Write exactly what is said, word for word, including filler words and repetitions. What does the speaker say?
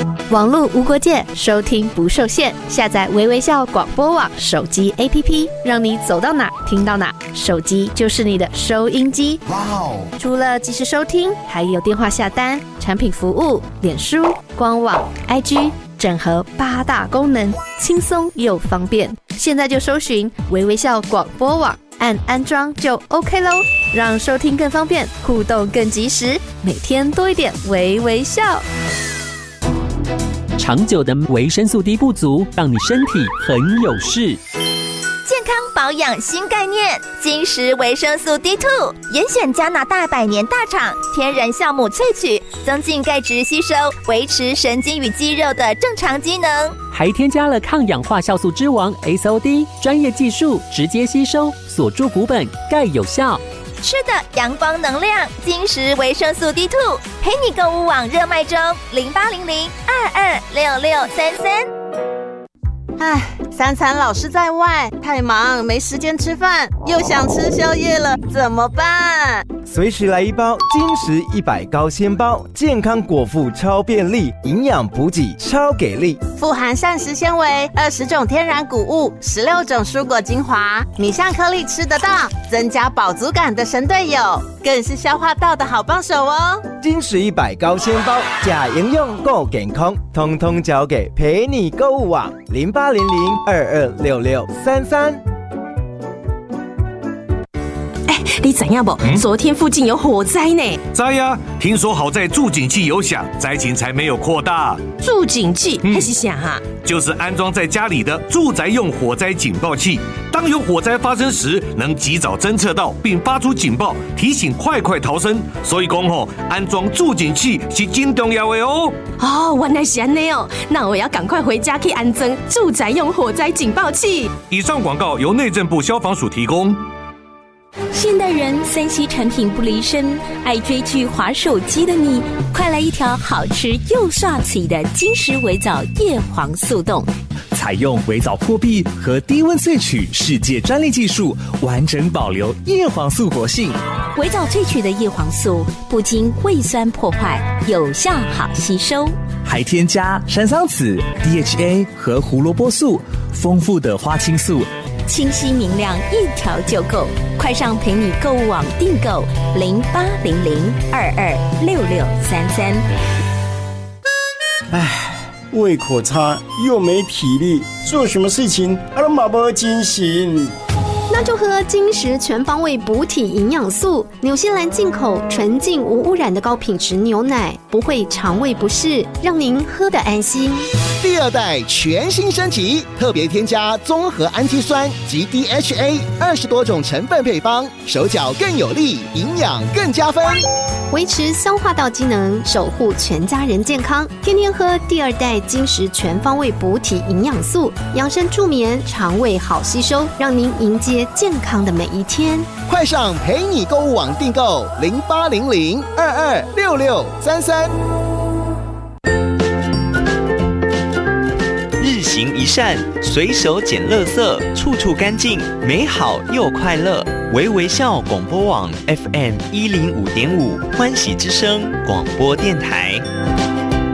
网络无国界，收听不受限。下载微微笑广播网手机 A P P， 让你走到哪听到哪，手机就是你的收音机。哇哦！除了即时收听，还有电话下单、产品服务、脸书、官网、I G， 整合八大功能，轻松又方便。现在就搜寻微微笑广播网，按安装就 OK 咯，让收听更方便，互动更及时，每天多一点微微笑。 长久的维生素 D 不足，让你身体很有事。 健康保养新概念，金石维生素 D 二 严选加拿大百年大厂天然酵母萃取，增进钙质吸收，维持神经与肌肉的正常机能， 还添加了抗氧化酵素之王 S O D， 专业技术直接吸收，锁住骨本，钙有效。 吃的阳光能量，金石维生素 D 二 陪你购物网热卖中，零八零零二二六六三三。 唉，三餐老是在外，太忙没时间吃饭，又想吃宵夜了，怎么办？ 随时来一包金石一百高纤包，健康果腹超便利，营养补给超给力， 富含膳食纤维，二十种天然谷物，十六种蔬果精华，米香颗粒吃得到，增加饱足感的神队友，更是消化道的好帮手哦。 金石一百高纤包，假营养够健康，通通交给陪你购物网零八零零二二六六三三。 你知道不？嗯、昨天附近有火灾呢。 知呀，听说好在助警器有响，灾情才没有扩大。 助警器还是啥哈？ 就是安装在家里的住宅用火灾警报器，当有火灾发生时，能及早侦测到并发出警报，提醒快快逃生。所以讲吼，安装助警器是真重要的哦。 哦，原来是这样哦，那我要赶快回家去安装住宅用火灾警报器。 以上广告由内政部消防署提供。 现代人三 C 产品不离身，爱追剧滑手机的你，快来一条好吃又刷嘴的金石微藻叶黄素冻。 采用微藻破壁和低温萃取世界专利技术，完整保留叶黄素活性。 微藻萃取的叶黄素不经胃酸破坏，有效好吸收， 还添加山桑子、D H A 和胡萝卜素，丰富的花青素， 清晰明亮，一条就够。快上陪你购物网订购零八零零二二六六三三。 唉，胃口差又没体力，做什么事情啊都没没精神。 那就喝金石全方位补体营养素，纽西兰进口纯净无污染的高品质牛奶，不会肠胃不适，让您喝得安心。 第二代全新升级，特别添加综合氨基酸及 D H A 二十多种成分配方，手脚更有力，营养更加分， 维持消化道机能，守护全家人健康。天天喝第二代金石全方位补体营养素，养生助眠，肠胃好吸收，让您迎接健康的每一天。 快上陪你购物网订购零八零零二二六六三三。 日行一善，随手捡垃圾，处处干净，美好又快乐。微微笑广播网 F M 一零五点五，欢喜之声广播电台。